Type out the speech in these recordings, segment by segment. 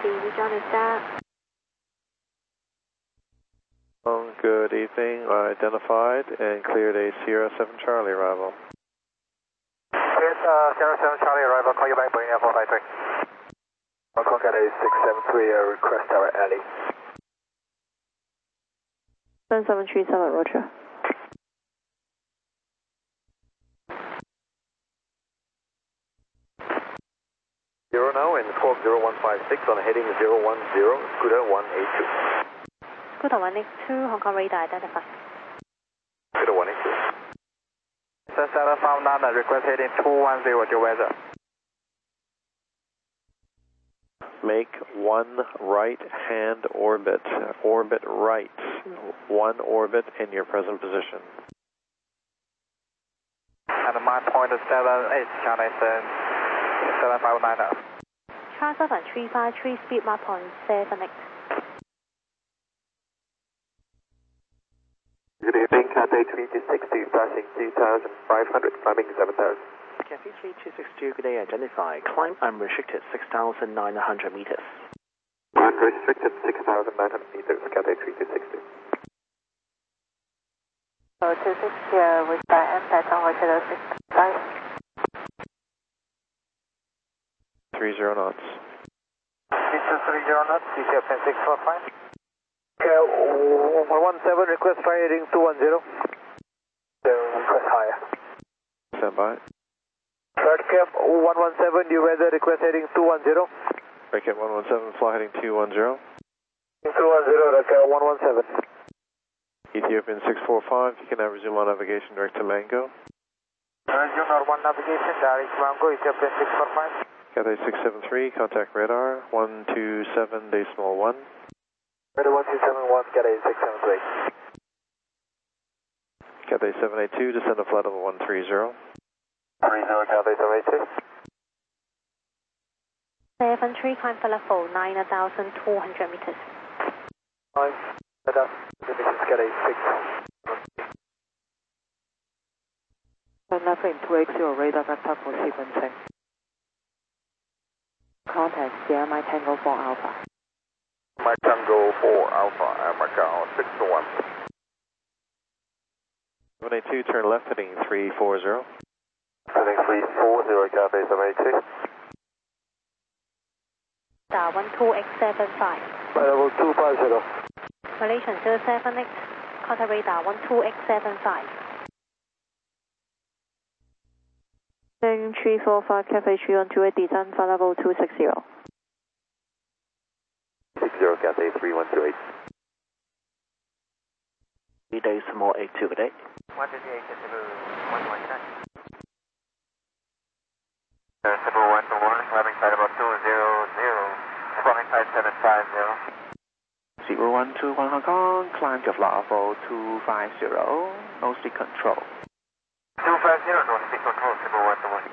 which one is that? Good evening, identified and cleared a Sierra 7 Charlie arrival. Yes, Sierra 7 Charlie arrival, call you back, Boeing 453. Hong Kong a 673, request our alley. 7737, Roger. Zero now and squawk 0156 on heading 010, Scooter 182. Scooter 182, Hong Kong radar identified. Scooter 182. Cessna 59, request heading 210 to weather. Make one right hand orbit, orbit right, one orbit in your present position. And my point is 78, China 759 now. Charlie 7353, speed map on 78. Good evening, Cathay 3262, passing 2,500, climbing 7,000. Cathay 3262, good day, identify. Climb unrestricted 6,900 meters. Unrestricted 6,900 meters, Cathay 3262. 260, with by impact on Hotel 65. 30 knots. 3230 knots, CCF 645. Okay, 117, request fire heading 210. Request higher. Stand by. Third cap 117, new weather, request heading 210. Breakout 117, fly heading 210. 210, Racket 117. Ethiopian 645, you can now resume on navigation direct to Mango. Resume normal navigation, direct to Mango, Ethiopian 645. Cathay 673, contact radar 127.1. Radar 1271, Cathay 673. Cathay 782, descend to flight level 130. 30, Cathay 782. 73, climb for level 9,200 meters. 9, radar, this is Cathay 6. Level 280, radar vector for sequencing. Contact Sierra Mike Tango 4 Alpha. Mike Tango 4 Alpha, Macau 6-1. 782, turn left heading 340. Heading 340, Cathay 782. 12875. Level 250. Malaysian 078, contact radar 12875. 345, Cafe 3128, descend for level 260. 60, Cathay 3128. Day small 82, good day. 128, 129. 7121, climbing side about 200, climbing side 750. 0121 Hong Kong, climb to level 250, no stick control. 250, no stick control, 7121.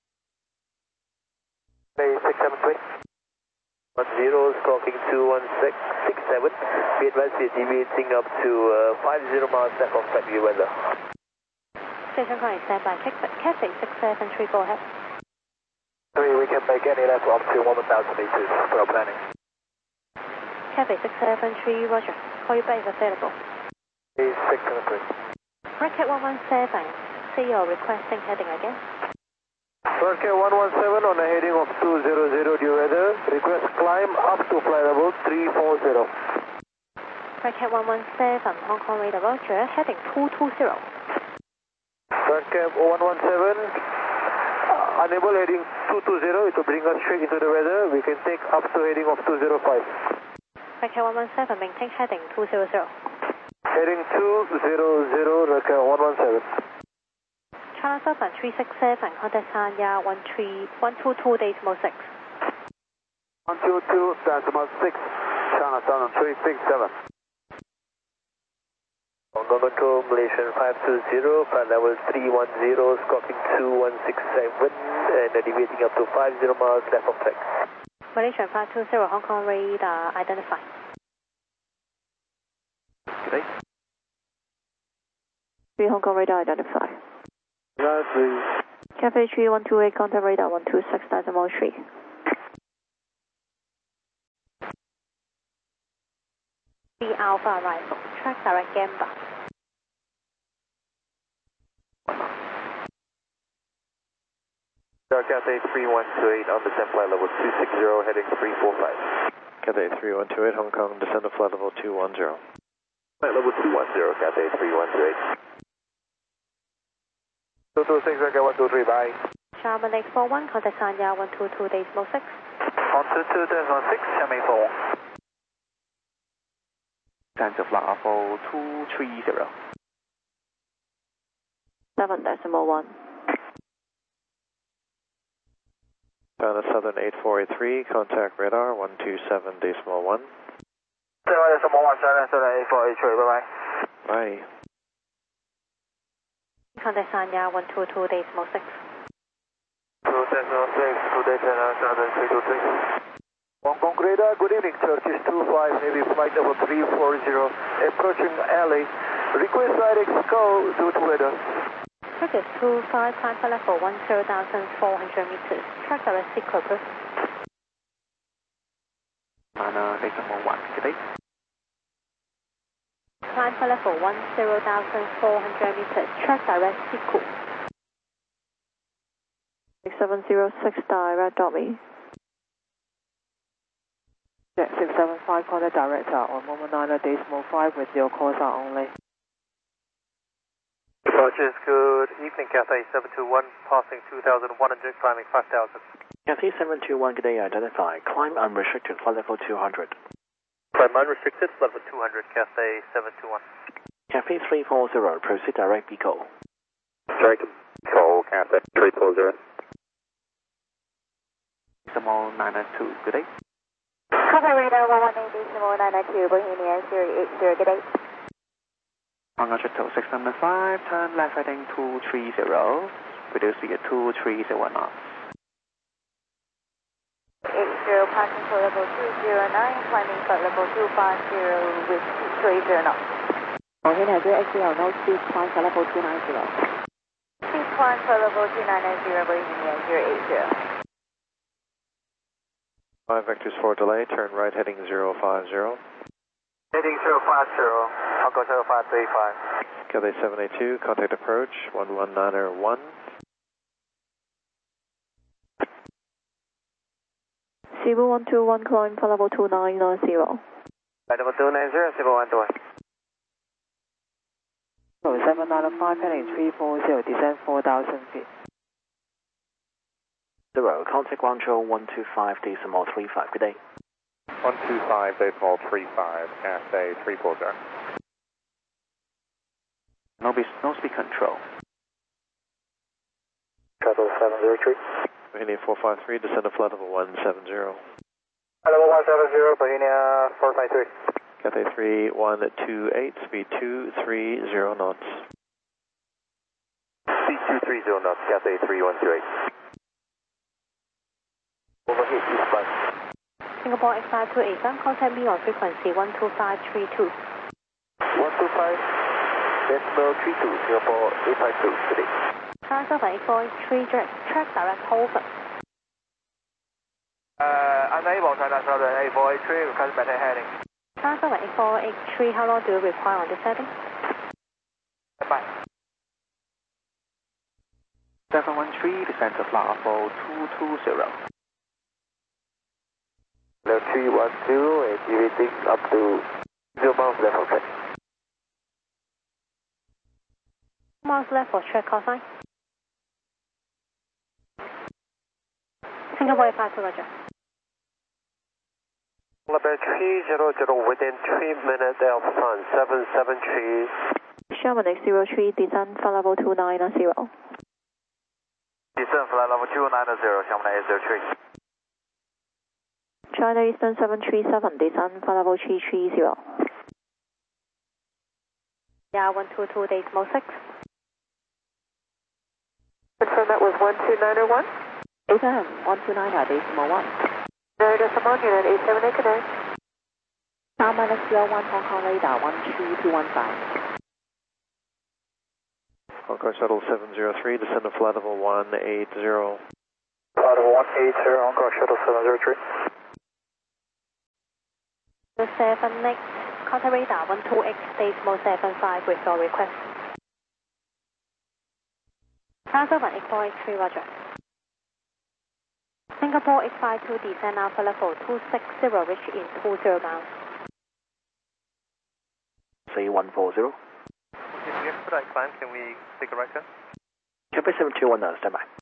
Bay 673. 10, stalking 21667. Be advised we are deviating up to 50 miles left of track view weather. Station calling standby, Cafe 673, go ahead. 3, we can make any left up to 1,000 meters for our planning. Cafe 673, Roger. Call you back if available. 673. Racket 117, see your requesting heading again. Racket 117 on a heading of 200 due weather. Request climb up to flight level 340. Racket 117, Hong Kong radar, Roger. Heading 220. Racket 117, unable heading 220. It will bring us straight into the weather. We can take up to heading of 205. Racket 117, maintain heading 200. Heading 200, Racket 117. China Southern 367, contact Sanya 122 decimal 6. 122 decimal 6, China Southern 367. Hong Kong Control, Malaysian 520, flight level 310, squawking 2167, and deviating up to 50 miles left of track. Malaysian 520, Hong Kong radar identified. Good day. 3 Hong Kong radar identified. Right, please. Cafe 3128, contact radar 126.3. 3 Alpha arrival, track direct Gamba. Cathay 3128 on descent flight level 260 heading 345. Cathay 3128, Hong Kong, descend to flight level 210. Flight level 210, Cathay 3128. 226, Echo 123, bye. Sharma Lake 41, contact Sanya 122.6. 122.6, Xiamen 41. Descend to flight level 230. 7.1. China Southern 8483, contact radar 127.1. 7.1, China Southern 8483, bye-bye. Bye. Contact Sanya 122.6. 2.6, today China Southern 323. Hong Kong radar, good evening, Turkish 25, Navy flight level 340, approaching alley. Request right Exco due to weather. Turkish 25, climb for level 10,400 meters, track direct Sequoia. China 8.1, good day. Climb for level 10,400 meters, track direct Sequoia. 706 direct Tommy. Jet 675 contact director on Moment 9.5 with your calls are only. Approaches, good evening, Cathay 721, passing 2,100, climbing 5,000. Cathay 721, good day, identify. Climb unrestricted, flight level 200. Climb unrestricted, level 200, Cathay 721. Cathay 340, proceed direct Pico. Direct Pico, Cathay 340. Decimal 992, good day. Cover radar 118.992, Bohemia 080, good day. On a shuttle 605, turn left heading 230, reduce speed at 2301 knots. 80, passing for level 209, climbing for level 250 with 230 knots. Bohemia 080, no speed, climb for level 290. Please climb for level 2990, Bohemia 080. 5 vectors for delay, turn right heading 050. Heading 050, Hong Kong 0535. Cathay 782, contact approach 11901. Cebu 121, climb for level 2990. Level 290, Cebu 121. 795 heading 340, descend 4,000 feet. 0, contact Guangzhou 125.35, good day. 125.35, Cathay 340. No speed control. Shuttle 703. Bohemia 453, descend to flight level 170. Level 170, Bohemia 453. Cathay 3128, speed 230 knots. Speed 230 knots, Cathay 3128. Overhead eastbound. Singapore X5287, contact me on frequency 12532. 125, decimal 32, Singapore 852, today. China Southern 8483, track direct Holford. Unable, China Southern 8483, request better heading. China Southern 8483, how long do you require on this heading? Bye. 713, descend to flight level 220. Level 312, and deviating up to 0 miles left of track. Miles left for track call sign. Singapore 82, roger. Level 300, within 3 minutes Alpha Sun 773. Sherman X03, descend for level 290. Descend flight level 290, Sherman X03. China Eastern 737, descend for level 330. Yeah, 122.6. Confirm that was 12901? AFM 129.1. There, decimal unit 878, good day. China X01, Hong Kong radar 13215. Hong Kong Shuttle 703, descend to flight level 180. Flight level 180, Hong Kong Shuttle 703. The 7 next, contact radar 12X decimal 75 with your request. Transfer 8483, roger. Singapore 852, descend Alpha level 260, reach in 20 miles. Say 140. If we expedite climb, can we take a right turn? Cafe 721 now, stand by.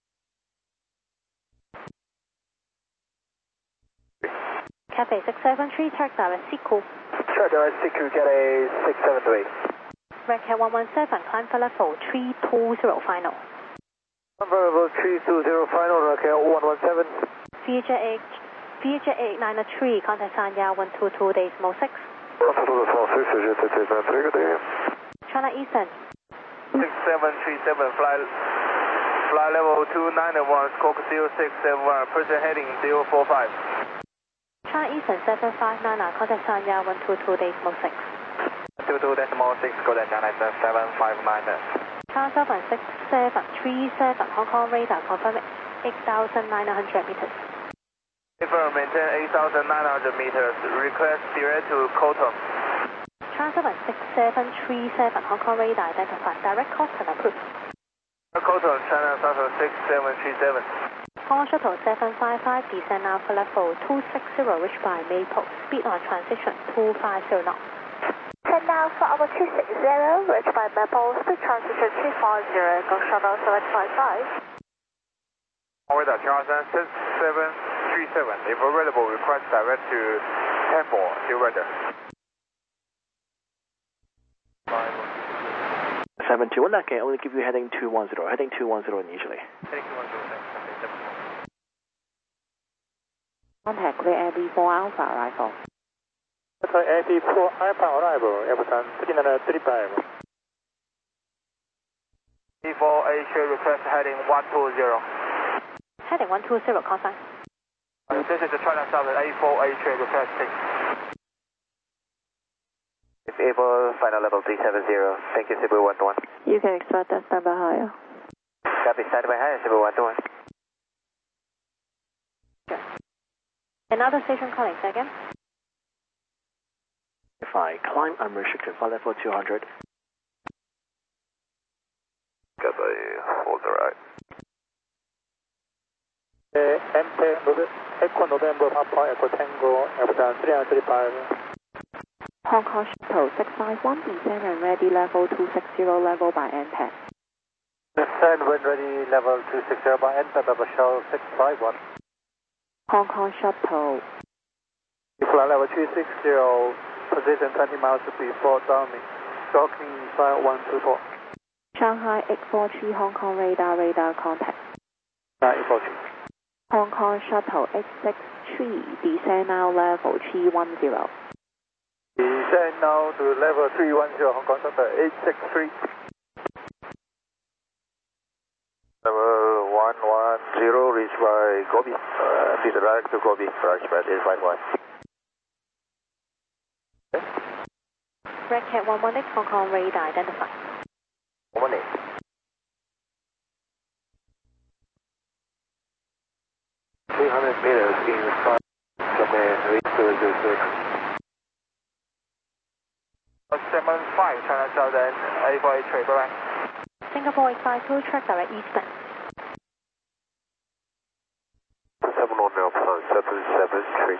Cafe 673, track direct Siku. Sure, direct Siku, get a 673. Red Cat 117, climb for level 320 final. Variable 320 final, Red Cat 117. VJ 893, contact Sanya 122 decimal 6. China Eastern. 6737, fly level 291, squawk 0671, person heading 045. China Eastern 759, contact Sanya 122 decimal 6. 22 decimal 6, go to China Eastern 759. China 76737, Hong Kong radar, confirm 8,900 meters. Confirm, maintain 8,900 meters, request direct to Koton. China 76737, Hong Kong radar, identified, direct Koton approved. Koton, China 6737. Hong Kong Shuttle 755, descend Alpha level 260, reach by Maple, speed on transition 250 knots. Send now for our 260, reach by Maple, speed transition 250, go Shuttle 755. Radar, China 6737, if available, request direct to Temple, new weather. 721, I can only give you heading 210, heading 210 initially. Heading 210, thanks. Contact clear AD4 Alpha arrival. AD4 Alpha arrival, Airbus 3935. D4A should request heading 120. Heading 120, confirm. This is the China Southern A4A should request 6. It's able, final level 370. Thank you, Cebu 121. You can expect that stand by higher. Copy, stand by higher, Cebu 121. Another station calling, second. If I climb unrestricted, flight level 200. Copy, hold the right. Echo November, Papa, Echo Tango, Airbus 335. Hong Kong Shuttle 651, descend and ready level 260, level by NTAP. Descend when ready, level 260 by NTAP, Shell 651. Hong Kong Shuttle. Flight level 260, position 20 miles before downwind, stalking flight 124. Shanghai 843, Hong Kong radar contact. 843. Hong Kong Shuttle 863, descend now level 310. Descend now to level 310, Hong Kong Shuttle 863. Level 110, reach by Gobi. Please direct to Gobi, approach by 851. Red Cat 118, Hong Kong radar, identified. 118. 300 meters inside domain 306. 75, China Southern A4A trade, bye-bye. Singapore 852, track direct eastbound. 773.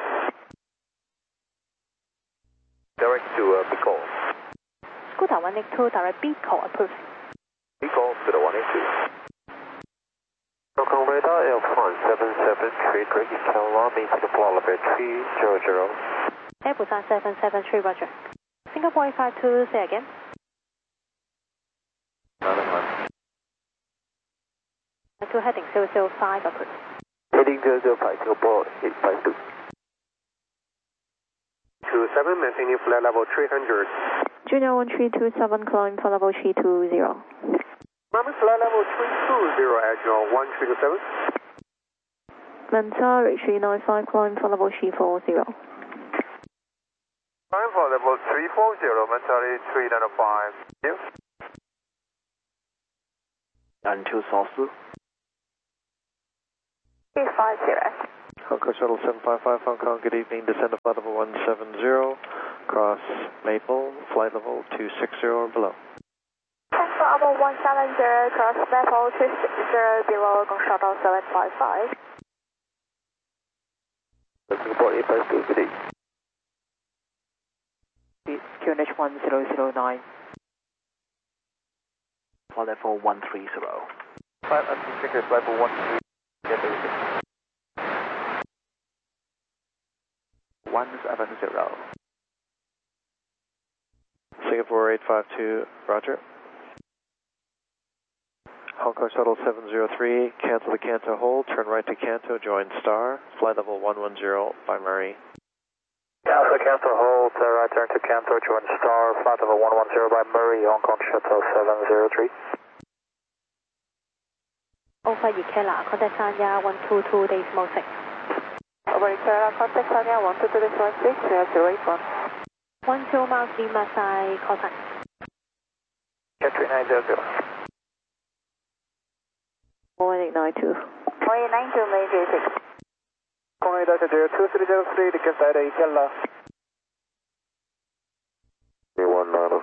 Direct to Bicol. Scooter 182, direct Bicol approved. Bicol to the 182. Hong Kong radar, F1 773, Greg, you can allow me to deploy level 300. Airbus 773, roger. Singapore 852, say again. To heading 005, approved. Heading 005, Singapore 852. 27, maintaining flight level 300. Junior 1327, climb for level 320. Mama, flight level 320, Agile 1327. Mantari 395, climb for level 340. Climb for level 340, Mantari 395. You? And to South. 350. Hong Kong Shuttle 755, Hong Kong, good evening, descend to flight level 170, cross Maple, flight level 260 or below. And for our 170, cross Maple 260 below, gong shuttle 755. Singapore 852, good day. QNH 1009. Flight level 130. 5 empty figures, level 130. 170. Singapore 852, roger. Hong Kong Shuttle 703, cancel the Kanto hold, turn right to Kanto, join Star, flight level 110 by Murray. Alpha Kanto hold, right turn to Kanto, join Star, flight level 110 by Murray, Hong Kong Shuttle 703. Over Ikela, contact Sanya 122 decimal 6. Over Ikela, contact Sanya 122 decimal 6, 081. 10 miles Lima side, call sign. Cat 3900. 1892. 1892, Major 6. Conway Delta 2303, request Ida Ikela. 319.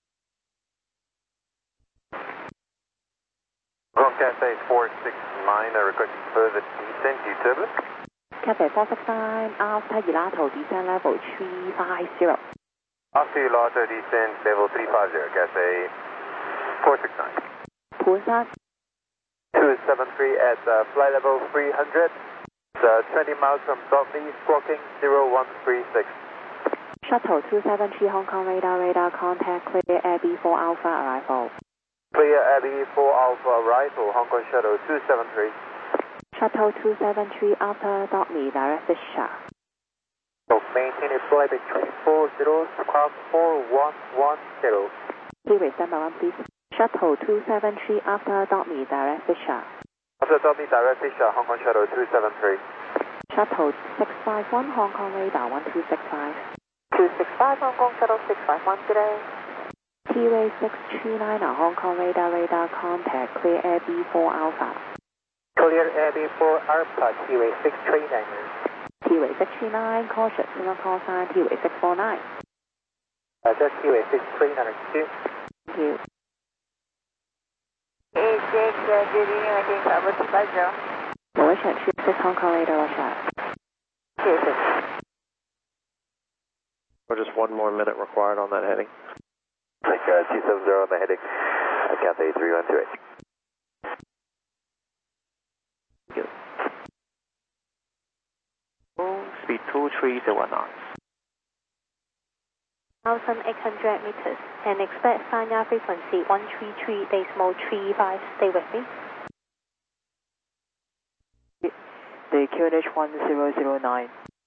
Ground Cathay 469, requesting further descent, turbulence. Cathay 469, after Yelato, descend level 350. After Yelato, descent level 350, Cathay 469. 盤山 273 at flight level 300. 20 miles from Dudley, squawking 0136. Shuttle 273 Hong Kong radar contact clear Abbey 4 Alpha arrival. Clear Abbey 4 Alpha arrival, Hong Kong Shuttle 273. Shuttle 273 after Dudley, direct Fisher. Maintain a flight between 40, squawk 4110. Kiwi standby 1 please. Shuttle 273 after Dudley, direct Fisher. After Dudley, direct Fisher, Hong Kong Shuttle 273. Shuttle 651 Hong Kong radar 1265. 265 Hong Kong Shuttle 651 today. T-Way 639 Hong Kong radar contact clear Abbey 4 Alpha. Clear Abbey 4 Alpha, T-Way 639. T-Way 639 cautious, signal call sign T-Way 649. Just T-Way 639, thank you. Thank you. 86, good evening, I think I was 250. Malaysia 36 Hong Kong radar, Russia. Yes, Or just 1 more minute required on that heading. Like T70 on the heading, Cathay 3128. Good. Speed 230 knots. 1,800 meters and expect Sanya frequency 133 decimal 35. Stay with me. The QNH 1009.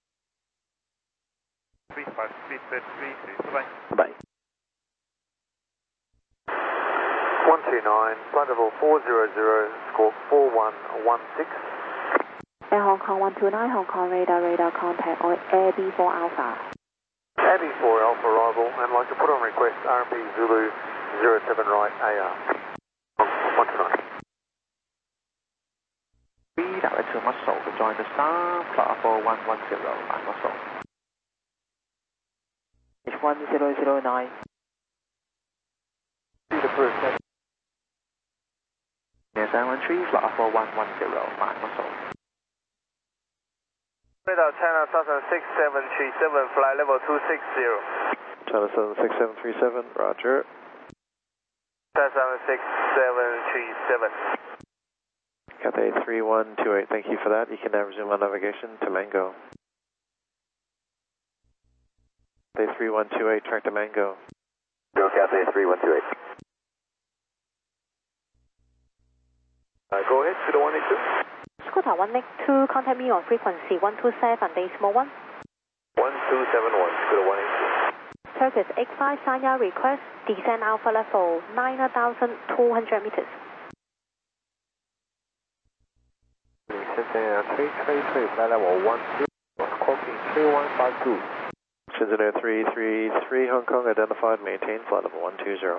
35, speed 33, bye. Bye. 129, flight level 400, score 4116. Air Hong Kong 129 Hong Kong radar contact on Abbey 4 Alpha. Abbey 4 Alpha arrival, and like to put on request RMP Zulu 07 right AR. 129. Redirect to Muscle to join the Star, flight level 110 by Muscle. H 1009. See the first heading. Near 713, flight level 110 by Muscle. Radar China 76737, flight level 260. China 76737, roger. 76737. Cathay 3128, thank you for that. You can now resume on navigation to Mango. Cathay 3128, track to Mango. Go Cathay 3128. Go ahead to the 182. Scooter 182, contact me on frequency 127 decimal 1. 1271, go to 182. Turkish 85 Sanya request, descend Alpha level 9,200 meters. Shenzhen 333, flight level 12, squawking 3152. Shenzhen Air 333, Hong Kong identified, maintain flight level 120.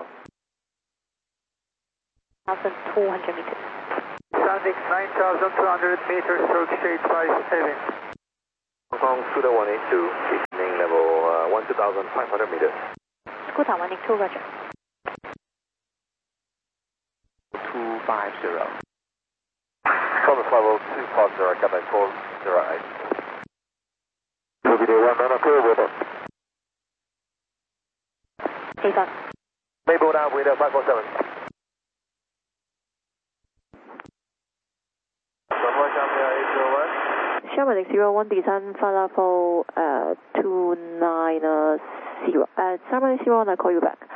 1,200 meters. Sounding 9,200 meters, Turkish 857. Hong Kong Scooter 182, descending level 2,500 meters. Scooter 182, roger. 250. Compass level 250, Quebec 408. WD 1 clear weather. Avon. Maple down, weather 547. Shamrock 01 descend flight level 290. Shamrock 01, I call you back.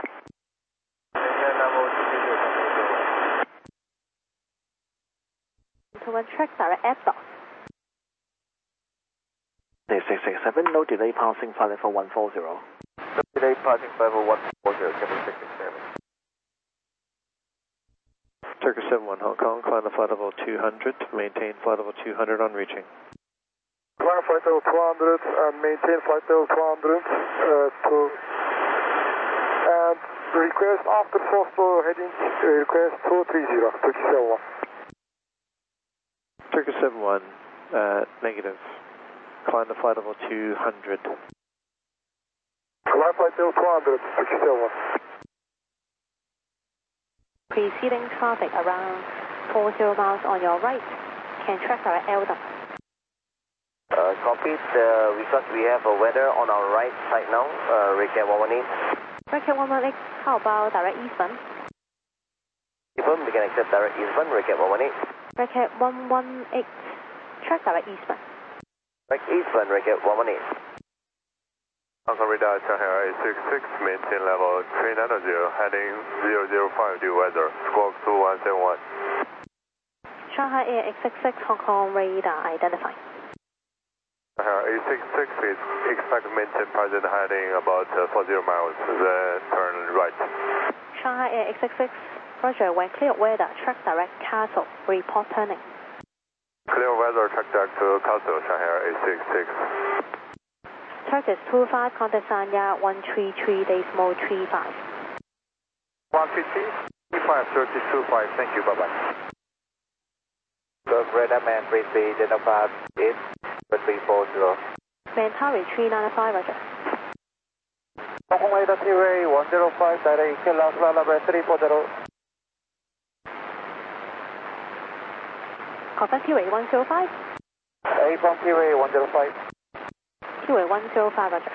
To one track direct airport. 667, no delay passing flight level 140. Delay passing level 140, Quebec 667. Turkish 71 Hong Kong, climb the flight level 200, maintain flight level 200 on reaching. Climb flight level 200 and maintain flight level 200 and request after Foxtrot heading request 230, Turkish 71. Turkish 71, negative. Climb the flight level 200. Climb flight level 200, Turkish 71. Preceding traffic around 40 miles on your right. Can track direct Eldon. Copy. Because we have a weather on our right side now. Recap 118. Recap 118, how about direct eastbound? Eastbound, we can accept direct eastbound. Recap 118. Recap 118, track direct eastbound. Direct eastbound, recap 118. Hong Kong radar Shanghai 866, maintain level 390, heading 005 due weather, squawk 2171. Shanghai Air 866, Hong Kong radar identified. Shanghai 866 is expect to maintain present heading about 40 miles, then turn right. Shanghai Air 866, roger, when clear weather, track direct Castle, report turning. Clear weather, track direct to Castle, Shanghai 866. Turkish 25, contact Sanya 133, decimal 35. 150, 35, Turkish 25, thank you, bye-bye. Radar man, please be Delta 5, 8, 340. Mentari 395, roger. Hong Kong radar T-Ray 105, direct last flight level 340. Confirm T-Ray 105. A from T-Ray 105. T-Ray 105, roger.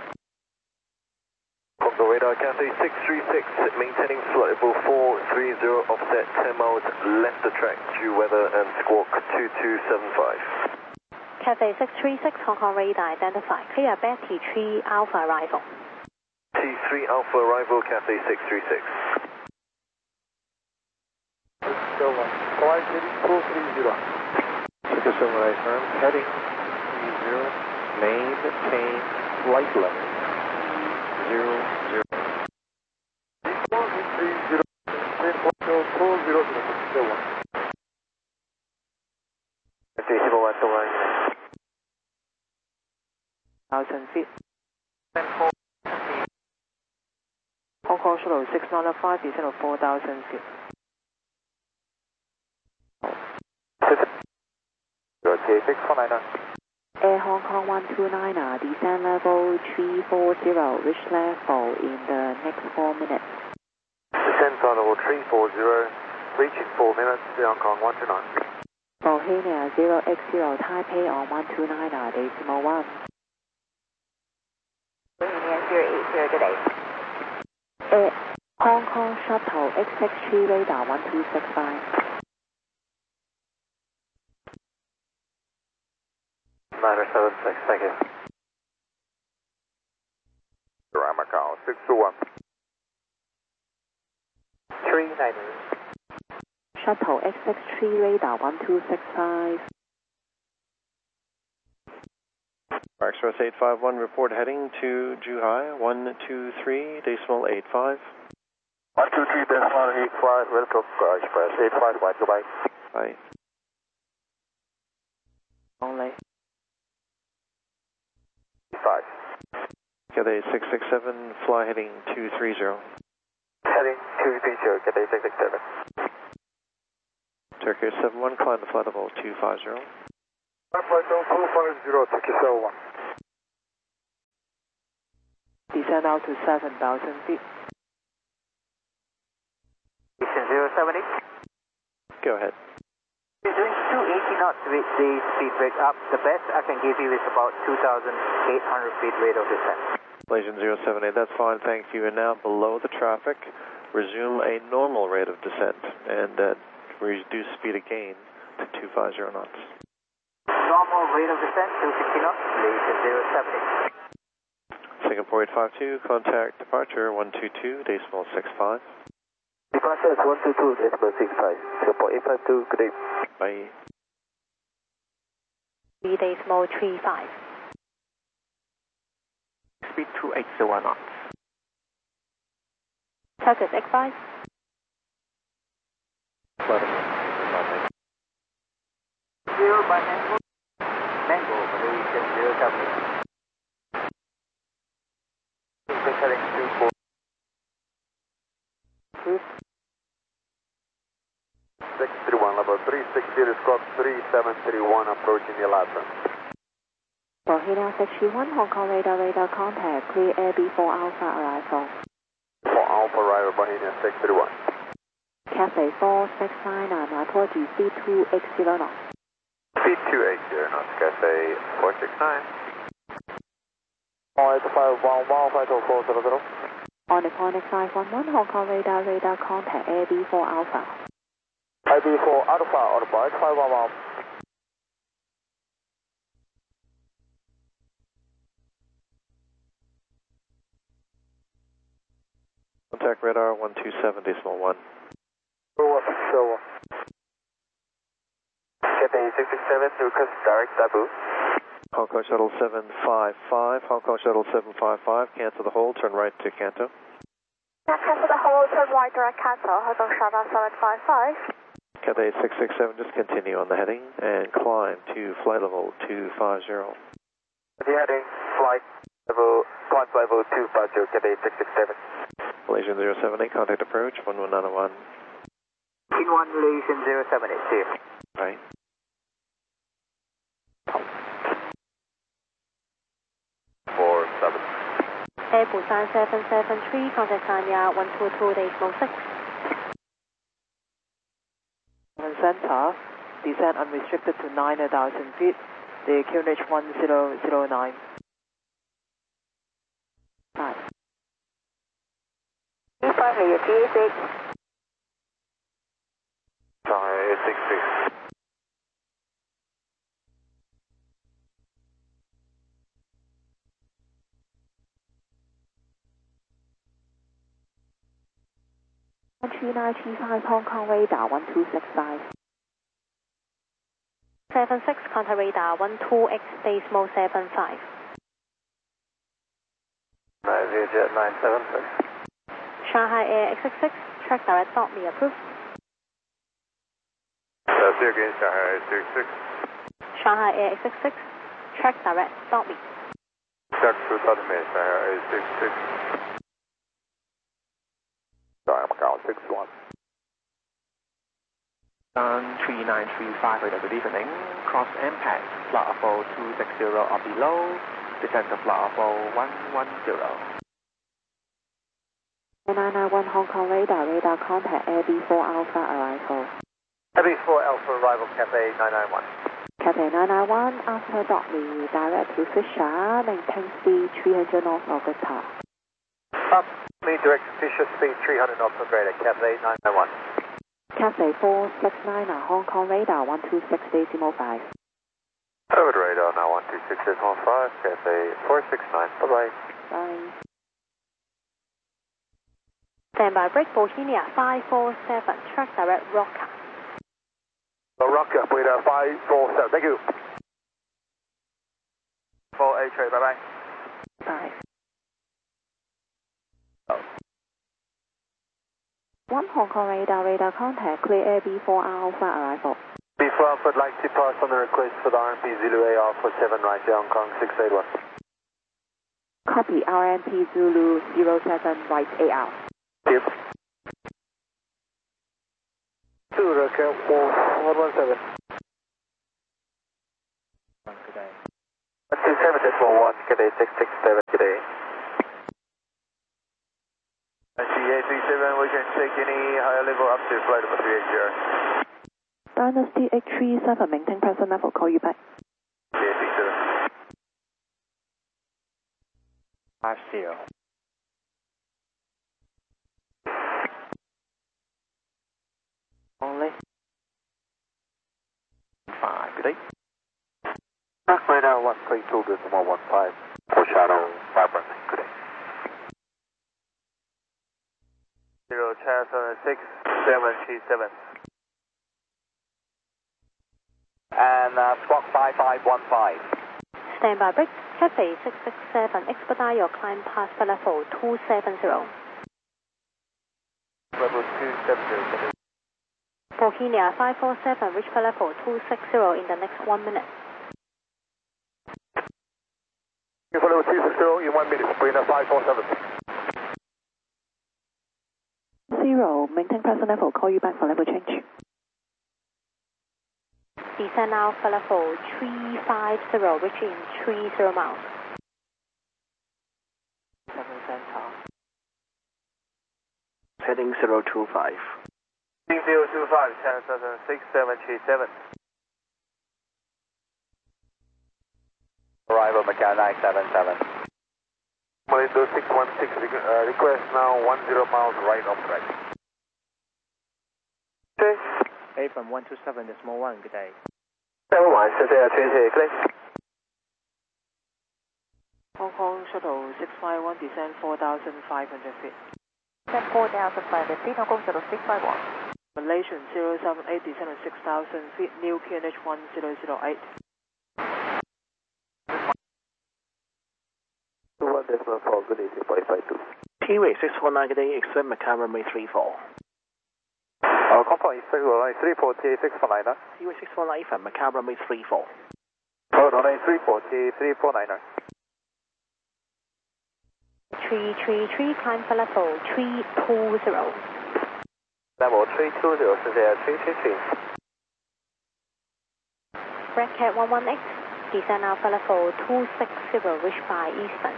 Congo radar Cathay 636, maintaining flight level 430, offset 10 miles left the track, due weather and squawk 2275. Cathay 636, Hong Kong radar identified. Clear Betty 3 Alpha arrival. T3 Alpha arrival, Cathay 636. Flight heading 230. Turkish 71 firm, heading 30, maintain flight level 00. feet. Hong Kong Shuttle 695, descent of 4,000 feet. Air Hong Kong 129, descent level 340, reach level in the next 4 minutes. Descent on level 340, reach in 4 minutes, Hong Kong 129. Bohemia 0X0, Taipei on 129, decimal 1. Bohemia 080, good day. Air Hong Kong Shuttle XX3 radar 1265. 976, thank you. Macau 621. 390. Shuttle XX3 radar 1265. Express 851, report heading to Zhuhai 123, decimal 85. 123, decimal 85, welcome Express 851, goodbye. Bye. Only. 5. Cathay 667, fly heading 230. Heading 230, Cathay 667. Turkish 71, climb the flight level 250. Flight level 250, Turkish 71. descend out to 7,000 feet. Houston 070. Go ahead. We're doing 280 knots with the speed break up. The best I can give you is about 2,800 feet rate of descent. Malaysian 078, that's fine, thank you. And now below the traffic, resume a normal rate of descent and reduce speed again to 250 knots. Normal rate of descent 260 knots, Malaysian 070. Singapore 852, contact departure 122.65. Departure is 122.65. Singapore 852, good day. Bye. 3.35. Speed 280 knots. Turkish X5. Zero by Mango. Mango, Malaysian 070. Heading 24. 631, level 360, squawk 3731, approaching the Alaska. Bohemia 631, Hong Kong radar contact, clear air B4 Alpha arrival. 4 Alpha arrival, Bohemia 631. Cathay 469, report to speed 280 knots. Speed 280 knots, Cathay 469. All right, 511, 50400. On the point 511, Hong Kong radar contact, air B4 Alpha. IB4 Alpha, on the point 511. Contact radar 127.1. So, Cathay 667, request direct Dabu. Hong Kong Shuttle 755, Hong Kong Shuttle 755, cancel the hold, turn right to Kanto. Cancel the hold, turn right direct Kanto, Hong Kong Shuttle 755. Cathay 667, just continue on the heading and climb to flight level 250. The heading, flight level 250, Cathay 667. Malaysian 078, contact approach 11901. In 1 Malaysian 078, see you. Right. Air Busan 773, contact Sanya 122.6. Center, descend unrestricted to 9,000 feet, the QNH 1009. 5. 25 here, GA6. Shanghai 866. Country 935, Hong Kong radar 1265. 76, contact radar 12X, Decimal 75. Jet 976. Shanghai Air X66, track direct, dot me approved. See you again, Shanghai 866. Shanghai Air X66, track direct, dot me. Check 2000 minutes, Shanghai 866. Sorry, Macau 61. 3935, good evening. Cross impact, flight level 260 or below, descend to flight level 110. 991 Hong Kong radar contact, air B4 Alpha arrival. AB4 Alpha arrival, Cathay 991. Cathay 991, after dot me, direct to Fisher, maintain speed 300 knots of the top. Up, me direct Fisher, speed 300 knots of radar, Cathay 991. Cathay 469, Hong Kong radar 126.5. Over the radar now, 126.5, Cathay 469, bye-bye. Bye. Standby break, Bohemia 547, track direct Rocker. Rocker, with 547, thank you. 4 H-ray, bye-bye. Bye. 1 Hong Kong radar contact, clear air B4 Alpha arrival. B4 Alpha, would like to pass on the request for the RMP Zulu AR for 7 right to Hong Kong 681. Copy RMP Zulu 07 right AR. Yep. 2 Rocker 117. Good day. 127.1, good day 667, good day. take any higher level up to flight number 380. Dynasty 837, maintain present level, call you back. Okay, 50. Only 5, good day. Radar 132, good, 115. For shadow, Vibrant, good day. 0, Channel 76, 737. And squawk 5515. Stand by break. Cathay 667, expedite your climb past level 270. Level 270. Bohemia 547, reach level 260 in the next 1 minute. For level 260 in 1 minute, Bohemia 547. 0, maintain present level, call you back for level change. Descend now for level 350, reaching 30 miles. 7 center. Heading 025. 025, Channel 76, 737. Arrival Macau 977. Malindo 616, request now 10 miles right on track. Okay. A from 127, decimal 1, good day. 71, Cynthia 20, clear. Hong Kong Shuttle 651, descend 4,500 feet. Descend 4,500 feet, Hong Kong Shuttle 651. Malaysian 078, descend 6,000 feet, new QNH 1008. 21.4, good evening, 552. T-Way 649, good day, expect Macau runway 34. Compound expect runway 34, T649. T-Way 649 from Macau runway 34. Runway 34, T349. 333, climb for level 320. Level 320, Cynthia 333. Red Cat 118, descend now for level 260, reach by Eastern.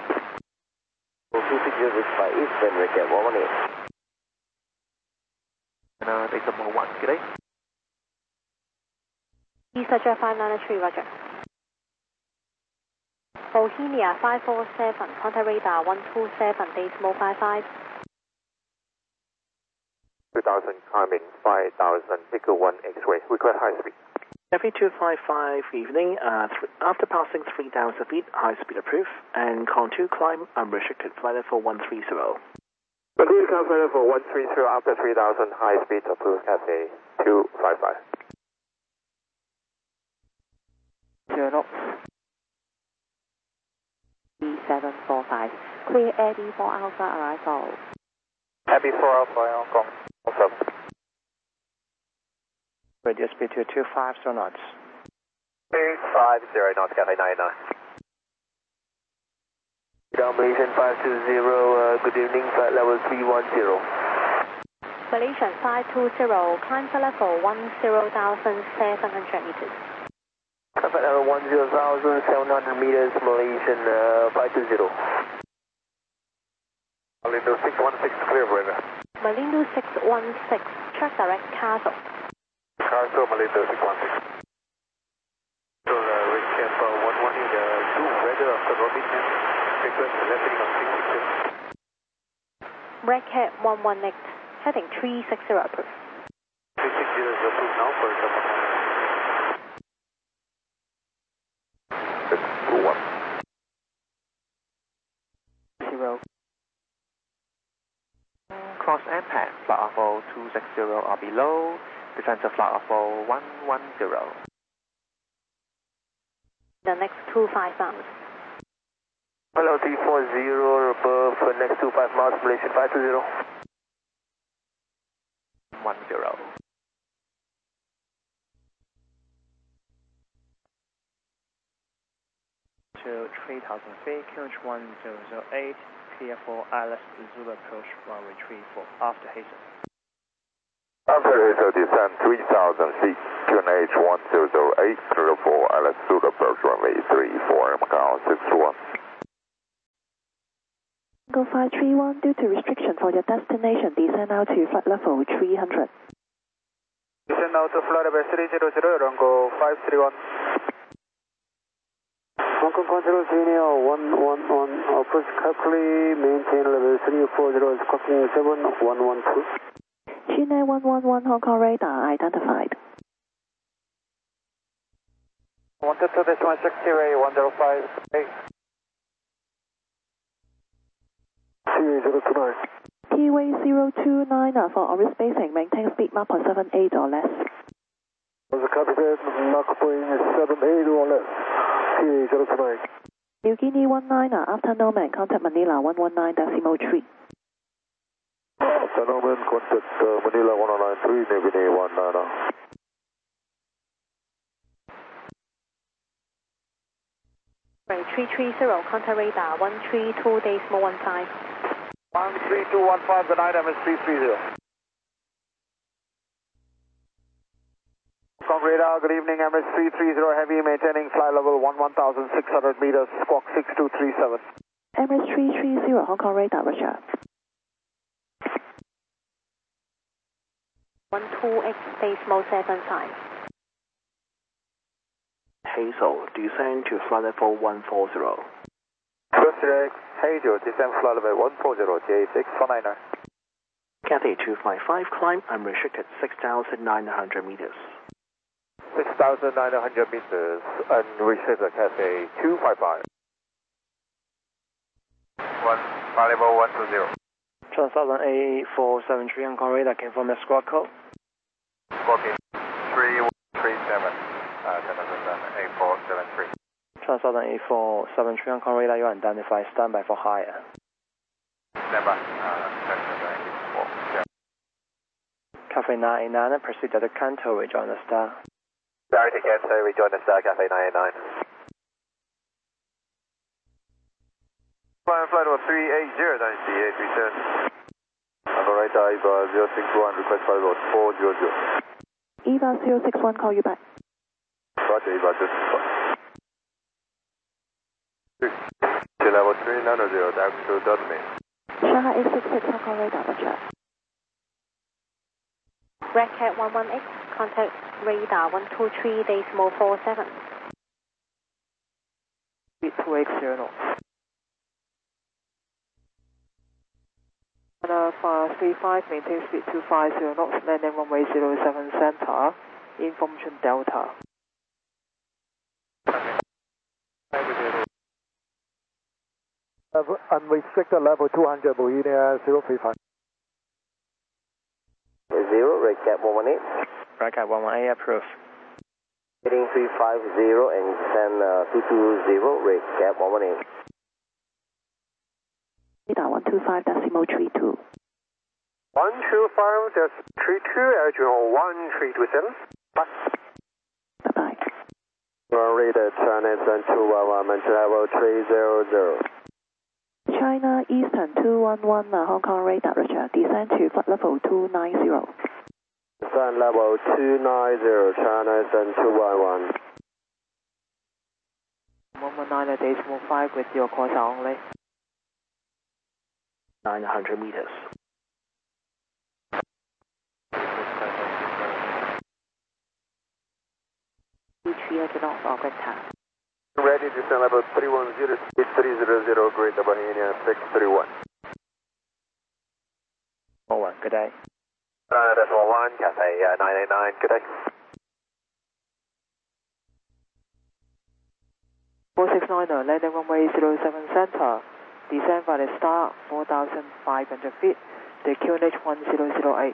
260, reach by Eastern, Red Cat 118. And decimal 1, good day. Easter Jet 593, roger. Bohemia 547, contact radar 127, decimal 55. 2000 climbing 5000, Echo 1 X-ray, request high speed. FE255 evening, after passing 3,000 feet, high speed approved, and Con 2 climb unrestricted, flight level 130. Continue climb flight level 130 after 3000, high speed approved, Cathay 255. 0 knots. 3745. Clear Eddie for Alpha arrival. Happy 4 Alpha, Hong Kong. Awesome. Radio speed to 250 knots. 250 knots, Cathay 99. Down Malaysian 520, good evening, flight level 310. Malaysian 520, climb for level 10,700 meters. Flight level 10,700 meters, Malaysian 520. Malindo 616, clear, brother. Malindo 616, track direct Castle. Castle, Malindo 616. So, Red Cap 118, do weather after Robinson. Request landing on 360. Red Cat 118, heading 360 approved. 360 is approved now for double. 621. 0. Cross impact, flight level 260 or below, descend to flight level 110. The next 25 miles. Hello, 340 above, next 25 miles, Malaysian 520. 10. To 3,000 feet, QNH 1008, clear for ILS Zulu approach runway 34 after Hazen. After Hazel descend 3,000 feet, QNH 1008, clear for ILS Zulu approach runway 34, Macau 61. Tango 531, due to restriction for your destination, descend now to flight level 300. Descend now to flight level 300, Tango 531. Hong Kong Control Senior 111, approach carefully, maintain level 340, squawking 7112. China 111 Hong Kong radar identified. 122.160, 105. T-Way 029 for Oris spacing, maintain speed Mach 78 or less. Copy that, Mach 78 or less. T-029. New Guinea 19, after Norman, contact Manila 119.3. After Norman, contact Manila 119.3, New Guinea 19. Right, 330, contact radar 132.15. 13215, good night, MS 330. Hong Kong radar, good evening, MS 330, heavy, maintaining flight level 11,600 meters, squawk 6237. MS 330 Hong Kong radar, Roger. 12X.75. Hazel, descend to flight level 140. First Hazel, descend flight level 140, JA6 49er. Cathay 255, climb unrestricted 6,900 meters. 6,900 meters, unrestricted Cathay 255. Flight level 120. Southern A473 Hong Kong radar, confirm the squawk code. Squawking 3137, A473. Southern A473 Hong Kong radar, you identify, standby for higher. Standby, Cafe 99, proceed to the Canto, rejoin the star. Clarity Canto, rejoin the star, Cafe 99. Flying flight level 380, that's the A37. Operator, EVA 061, request flight level 400. EVA 061, call you back. Roger, EVA 061. To level 390, down to Dudley. Shanghai 866 Hong Kong radar, Roger. Red Cat 11X, contact radar 123.47. Speed 280 knots. 535, maintain speed 250 knots, landing runway 07 center, information Delta. Unrestricted level 200, Bolivia 035. 0, Red Cat 118. Red Cat 118, approve. Heading 350 and descend 220, Red Cat 118. Radar 125.32. 125.32, Airjournal 1327. Bye. Bye-bye. Radar China Eastern 211, mention level 300. China Eastern 211 Hong Kong radar, Roger. Descend to flight level 290. Descend level 290, China Eastern 211. 119 decimal 5 with your course only. 900 meters. T300 knots, August time. Ready, descend level 310, speed 300, Greater Bohemia 631. 1, good day. That's 1, Cathay 989, good day. 469er, landing runway 07 center. Descend by the star 4,500 feet, the QNH 1008.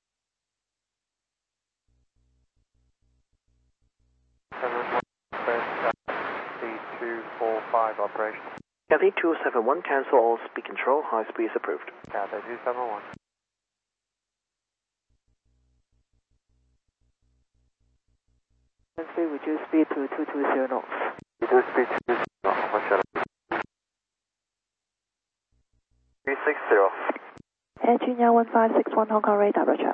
245 operation. Cathay 271, cancel all speed control, high speed is approved. Cathay 271. Reduce speed to 220 knots. Reduce speed to 220 knots. What shall I do? 360. Air Junior 1561 Hong Kong radar, Roger.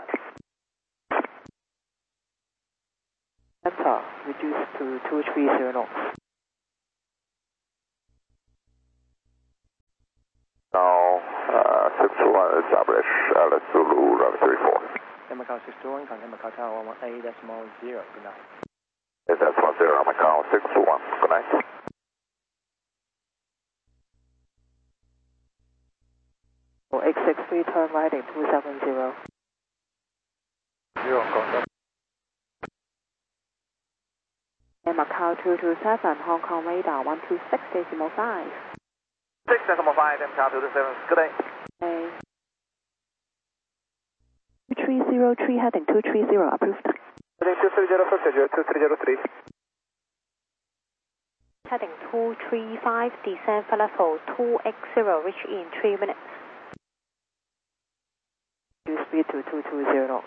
Center, reduce to 230 knots. No. 621 establish, Alice Zulu, runway 34. Macau 621, contact Macau Tower 118.0, good night. Yes, that's 10, Macau 621, good night. For 863, turn right at 270. 0, contact. And Macau 227, Hong Kong radar 126.5. 6.5, Macau 227, good day. Okay. 2303 heading 230, approved. Heading 230, 2303. Heading 235, descend for level 280, reach in 3 minutes. Speed to 220 knots.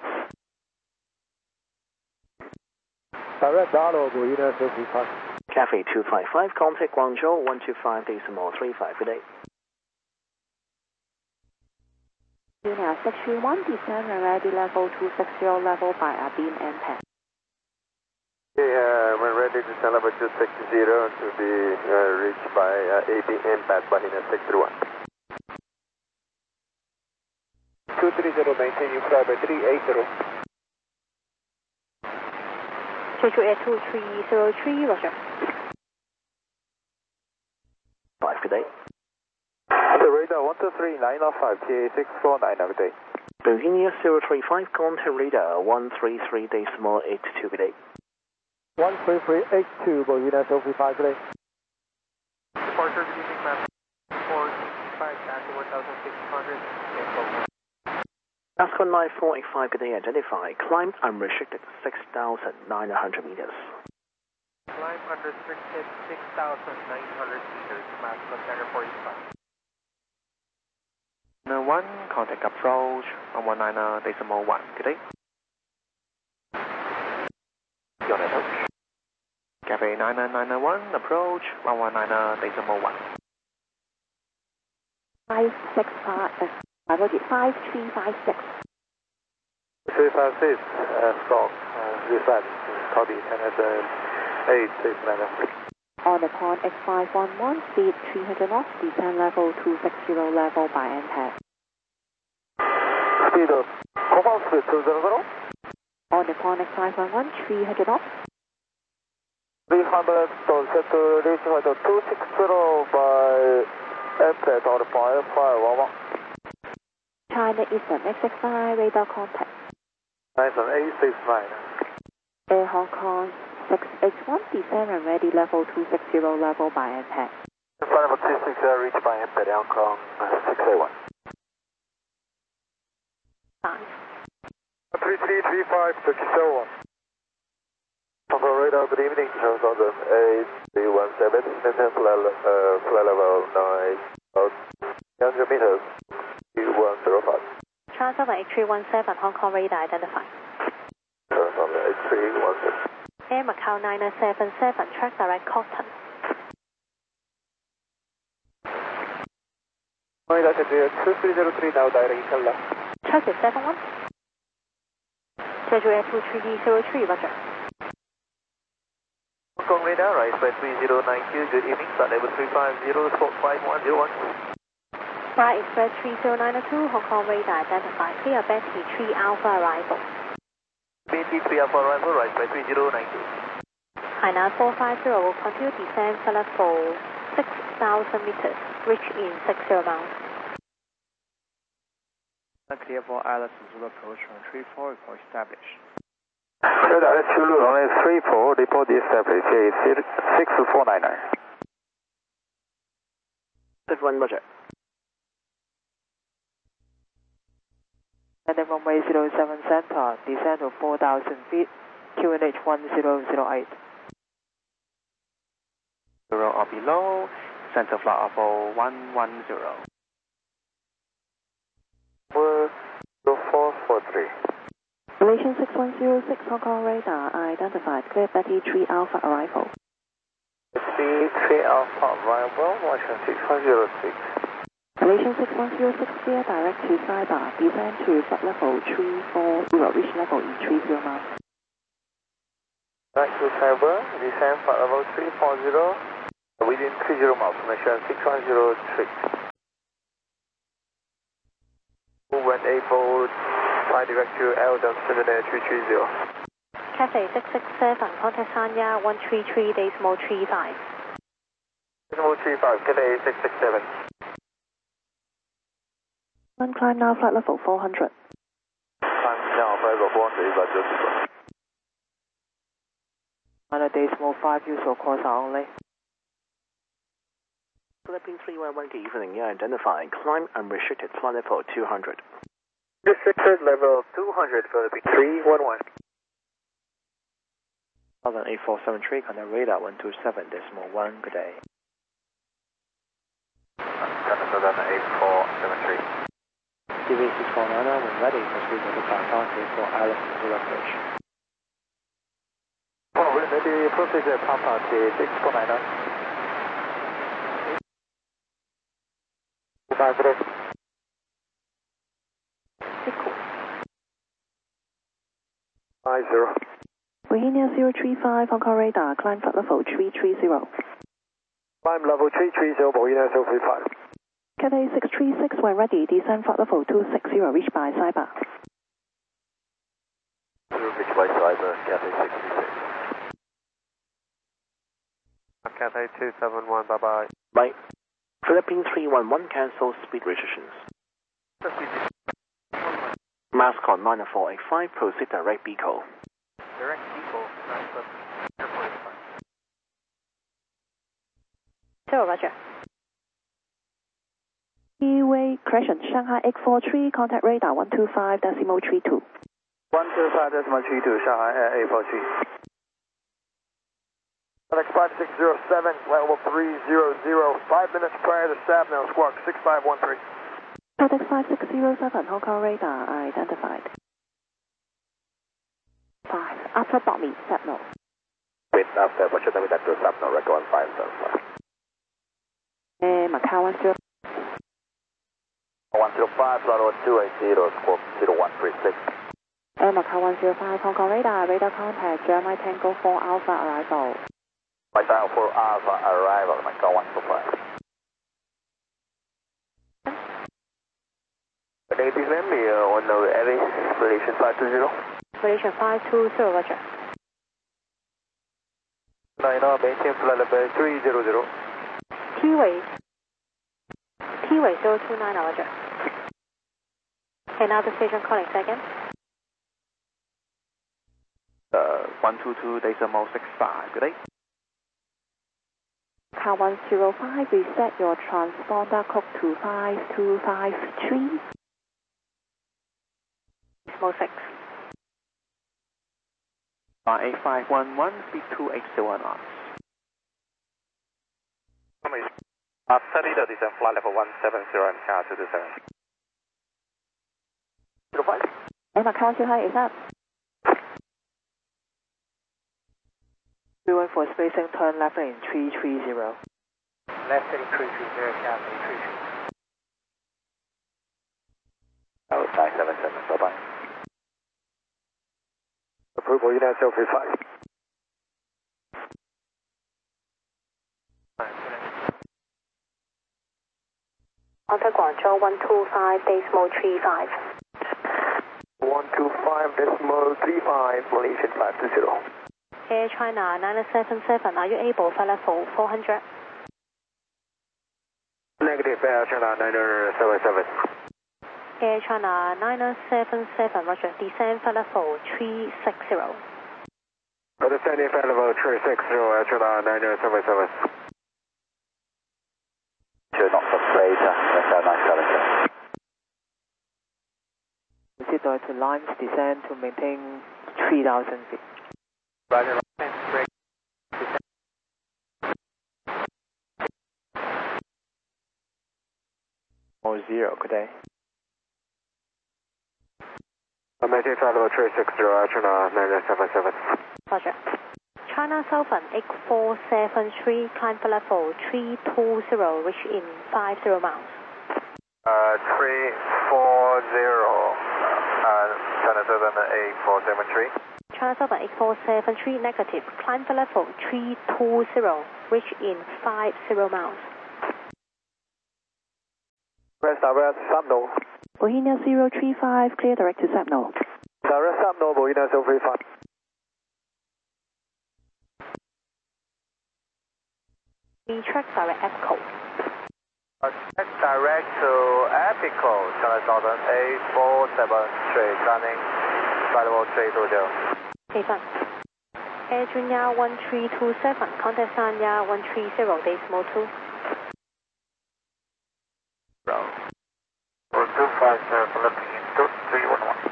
Direct dial, Bermuda, Sophie Park. Cafe 255, contact Guangzhou 125.35, good day. Unit 631, descend and ready level 260 level by a beam impact. When ready to descend level 260 to be reached by AB impact by Hina 631. 230, maintaining flight by 380. Jeju Air 2303, roger. 5, good day. The radar 123, 905, TA 649, have a day. Bohemia 035, contact radar 133.82, good day. 13382, Bohemia Sophie 5, good day. Departure, good evening, ma'am. 45, taxi 1600, Ascot 9485, good day, identify. Climb unrestricted 6,900 meters. climb unrestricted 6,900 meters, Mascot Center 45. 1, contact approach 119.1, good day. Your approach. Cafe 99991, approach 119.1. 5356. 356, strong, reflect, copy, Canada 869. On the pond X511, speed 300 knots, descend level 260 level by impact. Speed of, confirm speed 200. On the pond X511, 300 knots. 300, set to reach height of 260 by impact on the point 511. China Eastern 869, radar contact. Nice on 869. Air Hong Kong 681, descend and ready level 260 level by impact. Flight level 260, reach by impact Hong Kong 681. 5. 3335, Turkey 71. Hong Kong radar, good evening. Charles London 8317, maintain flight level 900 meters, 2105. Charles London 8317, Hong Kong radar identified. Charles London 8317. Air Macau 9977, track direct Cotton. Radar 2303, now direct left. Turkey 71. Jeju Air 2303, roger. Hong Kong radar, rise by 3092, good evening, start level 350, spot 5101. Right Express 3092, Hong Kong radar identified. Clear Betty 3 Alpha arrival. BT 3 Alpha arrival, rise by 3092. Hainan 450 will continue descend for level 6,000 meters, reach in 60 miles. Clear for Alice Zulu approach from 34, report established. Radar Zulu, runway 34, report established, TA 6499. 51, roger. And then runway 07 center, descend to 4,000 feet, QNH 1008. 0 or below, center flight level 110. 0443. Malaysian 6106, Hong Kong radar identified. Clear Betty 3 Alpha arrival. BT 3 Alpha arrival, Washington 6506. Malaysian 6106, clear direct to Cyber, descend to flight level 340, reach level in 30 miles. Direct to Cyber, descend flight level 340, within 30 miles, Malaysian 6106. A4, fly direct to Eldon, 7330. Cathay 667, contact Sanya 133 decimal 35. Decimal 35, Cathay 667. Climb now, flight level 400. Climb now, flight level 400, Roger. On a decimal 5, usual course only. Philippine 311, good evening. You identified. Climb unrestricted, flight level 200. Restricted level 200, Philippine 311. Southern 8473, contact radar 127 decimal 1, good day. Southern 8473. TV 649, when ready, proceed with the departure for Island Zero approach. Oh, we're ready, proceed to Papa 649. Goodbye, good day. Equal. 50. Bohemia 035, Hong Kong radar, climb flight level 330. Climb level 330, Bohemia 035. Cathay 636, when ready, descend flight level 260, reach by Saiba. Reach by Saiba, Cathay 636. Cathay 271, bye-bye. Bye. Philippine 311, cancel speed restrictions. Mask on 90485, proceed direct Beagle. Direct people, airport is fine. 0, Roger. Way correction, Shanghai 843, contact radar 125 decimal 32. 125 decimal 32, Shanghai Air 843. FedEx 5607, level 300, 5 minutes prior to Sabno, squawk 6513. FedEx 5607, Hong Kong radar identified. 5, after Bobby, Sabno. Wait, after, what should I be that to Sabno, record 575. Macau 10. 105, level 280, squawk 0136. Macau 105, Hong Kong radar contact, Jeremiah Tango 4 Alpha arrival. My dial for Alpha arrival, Macau 125. Navy Lemmy, on the Abbey, Malaysian 520. Malaysian 520, Roger. 9 maintain flight level 300. T-way 029, Roger. Another station calling second. 122 decimal 65, good day. Car 105, reset your transponder code to 5253. Decimal 6. 8511, speed 2801 knots. 30 to descend flight level 170 and car 227. 05. Macau 105 is up. We went for spacing, turn left lane 330. Left heading 330, Cathay 330. Oh, 977, bye-bye. Approval, United 035. Contact Guangzhou 125 decimal 35. 125 decimal 35, Malaysian 520. Air China 977, are you able flight level 400? Negative, Air China 977. Air China 977, Roger, descend flight level 360. Understanding flight level 360, Air China 977. Should not complete, Air 977. Consider to lines descend to maintain 3,000 feet. Roger, Break. 0, good day. maintain flight level 360, Air China 977. Roger. China Southern 8473, climb flight level 320, reach in 50 miles. 340, China Southern 8473. China Southern 8473, negative, climb flight level 320, reach in 50 miles. West Southwest, Sabno. Bohemia 035, clear direct to Sapno. Direct Sapno, Bohemia 035. Track direct Echo. Track direct to Epico, China Southern 8473, climbing flight level 320. Affirm. Air Junior 1327, contact Sanya 130, decimal 2. 250, flipping into 311.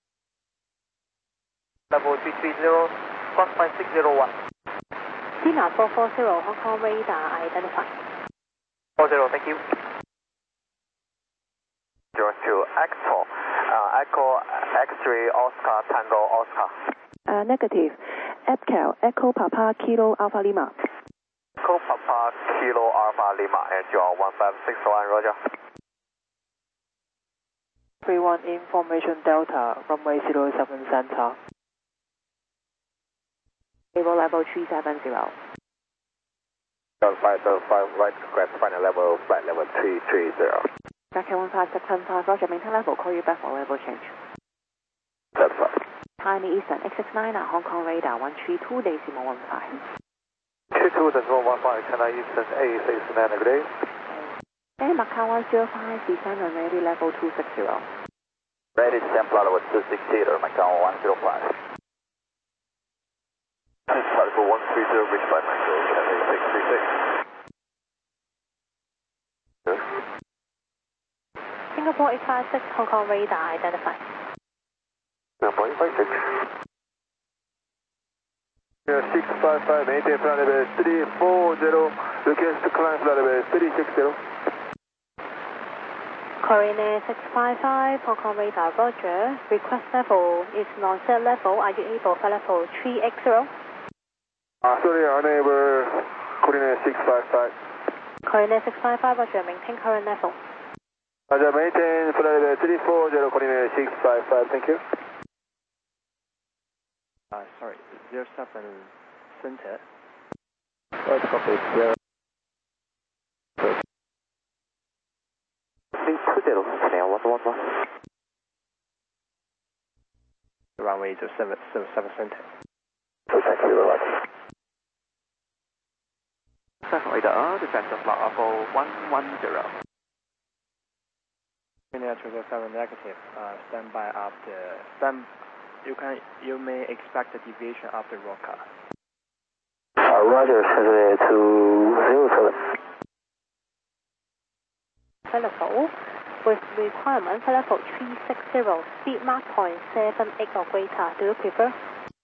Level 330, cross by 601. Tina 440, Hong Kong radar identified. 40, thank you. 02, Echo, Echo X3 Oscar Tango Oscar. Negative. EPCAL, Echo Papa Kilo Alpha Lima. Echo Papa Kilo Alpha Lima, and you are 1561, roger. 31 information Delta, runway 07 center. Table level 370. Flight 5, right, request final level, flight level 330. Jacket 15615, roger, maintain level, call you back for level change. That's right. Tiny Eastern, X69 at Hong Kong radar, 132, decimal 15. 22, decimal 15, China Eastern A69, good day. Air Macau 105, descend on ready level 260. Ready, descend flight level 260, Macau 105. Flight level 130, reach by Macau, China 636. Singapore 856, Hong Kong radar identified. Singapore 856. 655, maintain flight level 340, request to climb flight level 360. Korean 655, Hong Kong radar, roger. Request level is non-set level. Are you able for level 380? Sorry, unable. Korean 655. Korean 655, roger. Maintain current level. Roger, maintain flight level 340, Korean 655. Thank you. Sorry, 07 center. Right, copy. 320, 111. Runway 07 center. Thank you very much. 7 radar, descent to flight level 110. Junior 777 negative, stand by after, you may expect a deviation after rocker. Roger, 207. Level with requirement for level 360, speed Mach 0.78 or greater. Do you prefer?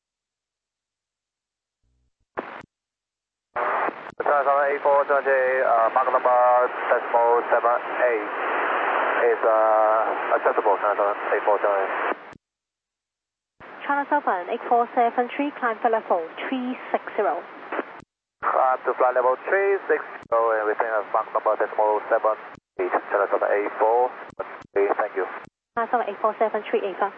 China 8420, Mach number decimal 78 is acceptable, China 8420. China Southern 8473, climb for level 360. Climb to flight level 360 and retain a Mach number decimal 78, China Southern 84. Thank you. China Southern 8473, Ava.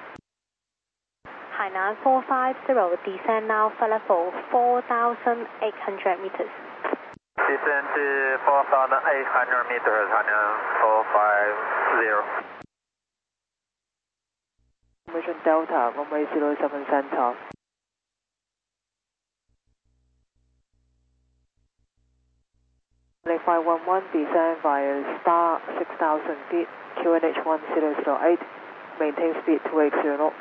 Hainan 450, descend now for level 4,800 meters. Descend to 4,800 meters, Hainan 450. Information Delta, runway 07 center. Flight 511, descend via star 6000 feet, QNH 1008, maintain speed 280 knots.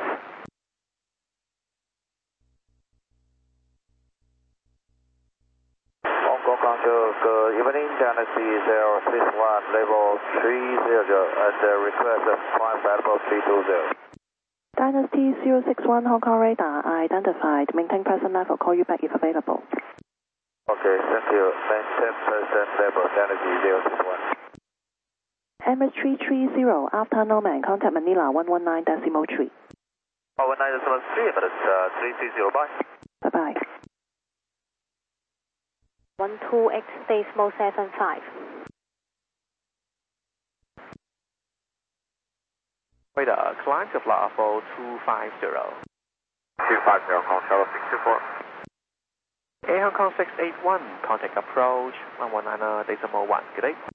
Hong Kong Control, good evening, Dynasty 061, level 30, and request climb level 320. Dynasty 061, Hong Kong radar identified. Maintain present level, call you back if available. Okay, thank you. Maintain present level, Dynasty 061. Emirates 330, after Norman, contact Manila 119.3. 119.3, but it's 330, bye. Bye-bye. 12X decimal 75. Radar, climb to flight level 250. 250, control 624. Air Hong Kong 681, contact approach 119.1. Good day.